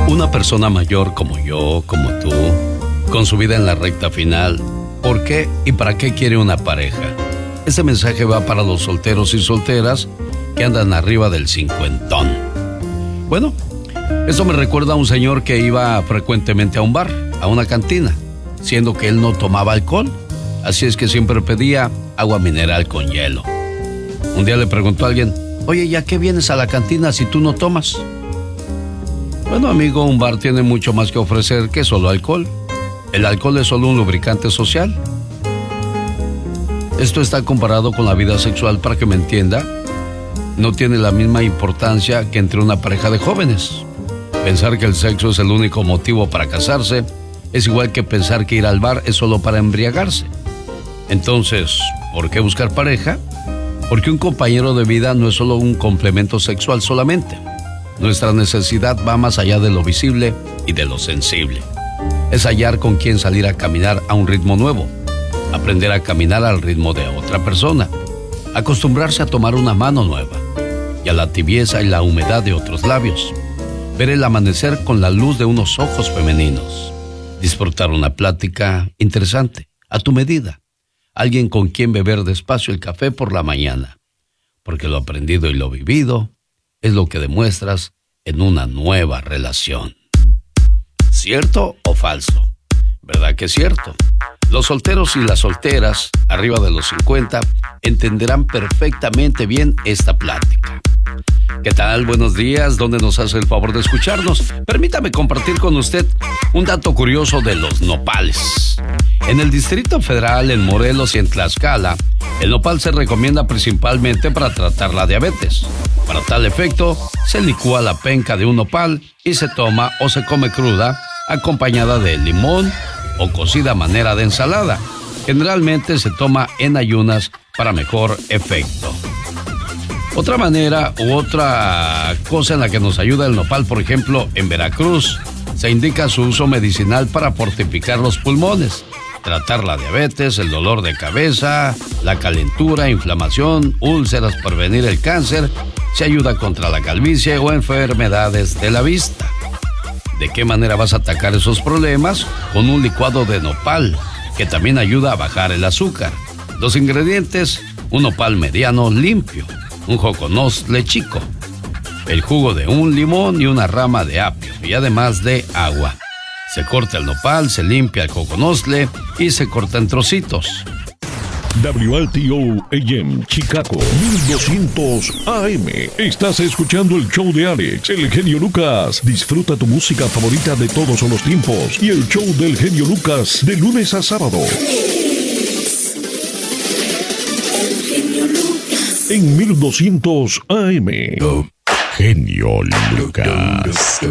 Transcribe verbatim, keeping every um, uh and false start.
Una persona mayor como yo, como tú, con su vida en la recta final, ¿por qué y para qué quiere una pareja? Este mensaje va para los solteros y solteras que andan arriba del cincuentón. Bueno, esto me recuerda a un señor que iba frecuentemente a un bar, a una cantina, siendo que él no tomaba alcohol, así es que siempre pedía agua mineral con hielo. Un día le preguntó a alguien: oye, ¿ya qué vienes a la cantina si tú no tomas? Bueno, amigo, un bar tiene mucho más que ofrecer que solo alcohol. El alcohol es solo un lubricante social. Esto está comparado con la vida sexual, para que me entienda. No tiene la misma importancia que entre una pareja de jóvenes. Pensar que el sexo es el único motivo para casarse es igual que pensar que ir al bar es solo para embriagarse. Entonces, ¿por qué buscar pareja? Porque un compañero de vida no es solo un complemento sexual solamente. Nuestra necesidad va más allá de lo visible y de lo sensible. Es hallar con quién salir a caminar a un ritmo nuevo, aprender a caminar al ritmo de otra persona, acostumbrarse a tomar una mano nueva y a la tibieza y la humedad de otros labios, ver el amanecer con la luz de unos ojos femeninos, disfrutar una plática interesante, a tu medida, alguien con quien beber despacio el café por la mañana, porque lo aprendido y lo vivido es lo que demuestras en una nueva relación. ¿Cierto o falso? ¿Verdad que es cierto? Los solteros y las solteras, arriba de los cincuenta, entenderán perfectamente bien esta plática. ¿Qué tal? Buenos días, ¿dónde nos hace el favor de escucharnos? Permítame compartir con usted un dato curioso de los nopales. En el Distrito Federal, en Morelos y en Tlaxcala, el nopal se recomienda principalmente para tratar la diabetes. Para tal efecto, se licúa la penca de un nopal y se toma o se come cruda, acompañada de limón o cocida a manera de ensalada. Generalmente se toma en ayunas para mejor efecto. Otra manera u otra cosa en la que nos ayuda el nopal, por ejemplo, en Veracruz, se indica su uso medicinal para fortificar los pulmones, tratar la diabetes, el dolor de cabeza, la calentura, inflamación, úlceras, prevenir el cáncer, se ayuda contra la calvicie o enfermedades de la vista. ¿De qué manera vas a atacar esos problemas? Con un licuado de nopal, que también ayuda a bajar el azúcar. Dos ingredientes: un nopal mediano limpio, un joconostle chico, el jugo de un limón y una rama de apio, y además de agua. Se corta el nopal, se limpia el joconostle y se corta en trocitos. W L T O A M Chicago mil doscientos A M. Estás escuchando el show de Alex, el genio Lucas. Disfruta tu música favorita de todos los tiempos y el show del genio Lucas de lunes a sábado. En mil doscientos A M. Genio Lucas.